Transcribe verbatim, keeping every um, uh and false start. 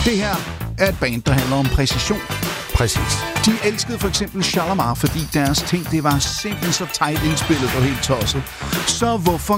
Det her er et band, der handler om præcision. Præcis. De elskede for eksempel Shalamar, fordi deres ting det var simpelthen så tight indspillet og helt tosset. Så hvorfor